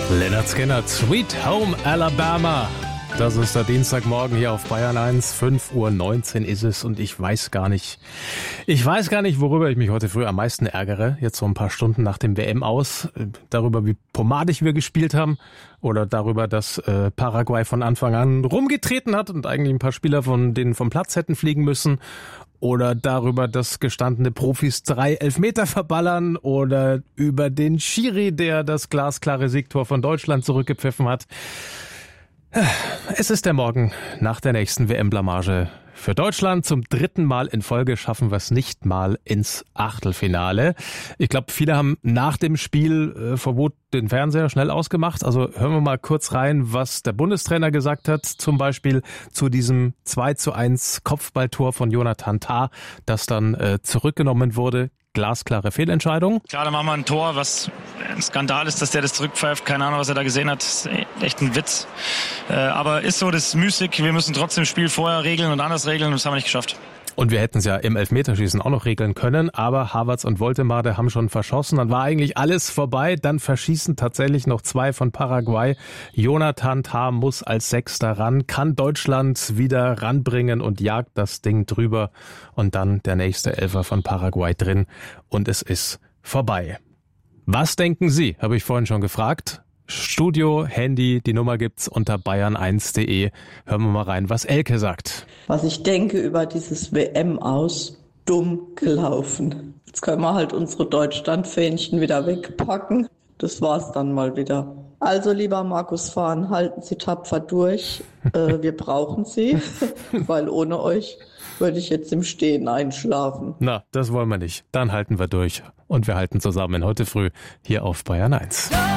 Lynyrd Skynyrd, Sweet Home Alabama. Das ist der Dienstagmorgen hier auf Bayern 1. 5:19 Uhr ist es und ich weiß gar nicht, worüber ich mich heute früh am meisten ärgere. Jetzt so ein paar Stunden nach dem WM-Aus. Darüber, wie pomadig wir gespielt haben oder darüber, dass Paraguay von Anfang an rumgetreten hat und eigentlich ein paar Spieler von denen vom Platz hätten fliegen müssen. Oder darüber, dass gestandene Profis 3 Elfmeter verballern oder über den Schiri, der das glasklare Siegtor von Deutschland zurückgepfiffen hat. Es ist der Morgen nach der nächsten WM-Blamage für Deutschland. Zum 3. Mal in Folge schaffen wir es nicht mal ins Achtelfinale. Ich glaube, viele haben nach dem Spiel vor Wut den Fernseher schnell ausgemacht. Also hören wir mal kurz rein, was der Bundestrainer gesagt hat. Zum Beispiel zu diesem 2:1 Kopfballtor von Jonathan Tah, das dann zurückgenommen wurde. Glasklare Fehlentscheidung. Klar, da machen wir ein Tor, was ein Skandal ist, dass der das zurückpfeift. Keine Ahnung, was er da gesehen hat. Das ist echt ein Witz. Aber ist so, das ist müßig. Wir müssen trotzdem das Spiel vorher regeln und anders regeln und das haben wir nicht geschafft. Und wir hätten es ja im Elfmeterschießen auch noch regeln können, aber Havertz und Woltemade haben schon verschossen. Dann war eigentlich alles vorbei. Dann verschießen tatsächlich noch 2 von Paraguay. Jonathan Tah muss als Sechster ran, kann Deutschland wieder ranbringen und jagt das Ding drüber. Und dann der nächste Elfer von Paraguay drin und es ist vorbei. Was denken Sie? Habe ich vorhin schon gefragt. Studio, Handy, die Nummer gibt's unter bayern1.de. Hören wir mal rein, was Elke sagt. Was ich denke über dieses WM-Aus, dumm gelaufen. Jetzt können wir halt unsere Deutschland-Fähnchen wieder wegpacken. Das war's dann mal wieder. Also lieber Markus Fahn, halten Sie tapfer durch. Wir brauchen Sie, weil ohne euch würde ich jetzt im Stehen einschlafen. Na, das wollen wir nicht. Dann halten wir durch. Und wir halten zusammen heute früh hier auf Bayern 1.